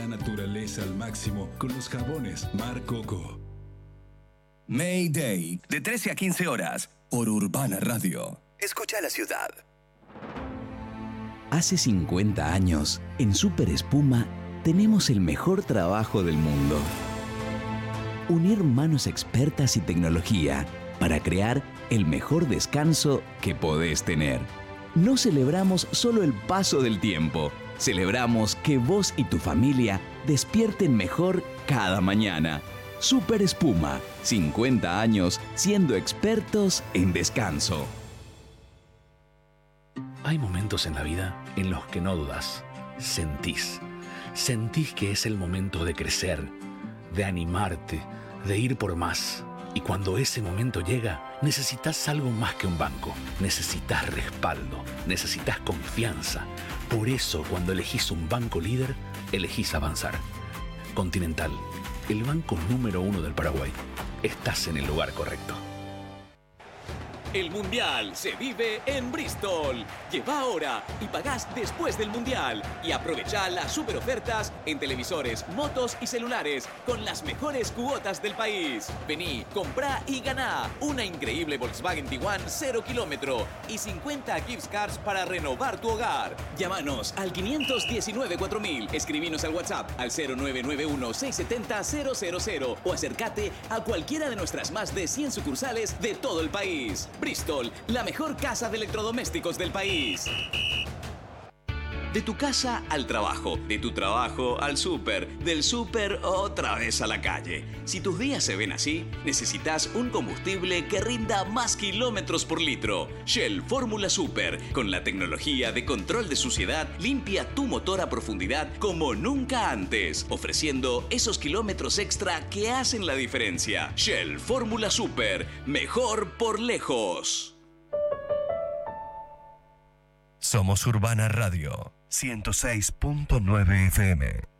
naturaleza al máximo con los jabones Mar Coco. Mayday, de 13 a 15 horas, por Urbana Radio. Escucha la ciudad. Hace 50 años, en Super Espuma, tenemos el mejor trabajo del mundo. Unir manos expertas y tecnología para crear el mejor descanso que podés tener. No celebramos solo el paso del tiempo, celebramos que vos y tu familia despierten mejor cada mañana. Super Espuma, 50 años siendo expertos en descanso. Hay momentos en la vida en los que no dudas, sentís que es el momento de crecer, de animarte, de ir por más. Y cuando ese momento llega, necesitas algo más que un banco. Necesitas respaldo, necesitas confianza. Por eso, cuando elegís un banco líder, elegís avanzar. Continental, el banco número 1 del Paraguay. Estás en el lugar correcto. El Mundial se vive en Bristol. Lleva ahora y pagás después del Mundial. Y aprovechá las super ofertas en televisores, motos y celulares con las mejores cuotas del país. Vení, comprá y ganá una increíble Volkswagen Tiguan 0 kilómetro y 50 gift cards para renovar tu hogar. Llámanos al 519-4000. Escribinos al WhatsApp al 0991-670-000 o acércate a cualquiera de nuestras más de 100 sucursales de todo el país. Bristol, la mejor casa de electrodomésticos del país. De tu casa al trabajo, de tu trabajo al súper, del súper otra vez a la calle. Si tus días se ven así, necesitas un combustible que rinda más kilómetros por litro. Shell Fórmula Super, con la tecnología de control de suciedad, limpia tu motor a profundidad como nunca antes, ofreciendo esos kilómetros extra que hacen la diferencia. Shell Fórmula Super, mejor por lejos. Somos Urbana Radio, 106.9 FM.